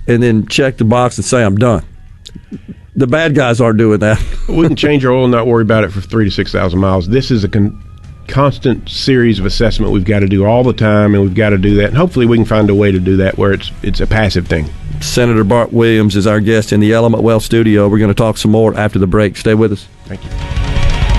and then check the box and say, I'm done. The bad guys aren't doing that. We can change our oil and not worry about it for 3,000 to 6,000 miles. This is a constant series of assessment we've got to do all the time, and we've got to do that. And hopefully we can find a way to do that where it's a passive thing. Senator Bart Williams is our guest in the Element Wealth studio. We're going to talk some more after the break. Stay with us. Thank you.